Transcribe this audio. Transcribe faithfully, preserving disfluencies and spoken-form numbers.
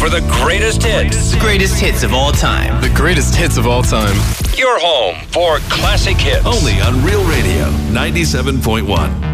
for the greatest hits. The greatest hits of all time. The greatest hits of all time. Your home for classic hits. Only on Real Radio ninety-seven point one.